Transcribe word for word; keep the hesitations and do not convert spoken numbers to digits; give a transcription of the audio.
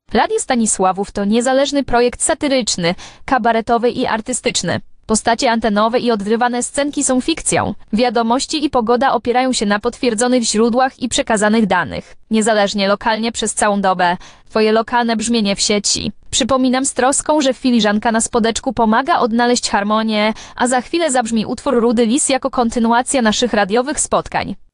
Radio Stanisławów to niezależny projekt satyryczny, kabaretowy i artystyczny. Postacie antenowe i odgrywane scenki są fikcją. Wiadomości i pogoda opierają się na potwierdzonych źródłach i przekazanych danych. Niezależnie lokalnie przez całą dobę. Twoje lokalne brzmienie w sieci. Przypominam z troską, że filiżanka na spodeczku pomaga odnaleźć harmonię, a za chwilę zabrzmi utwór Rudy Lis jako kontynuacja naszych radiowych spotkań.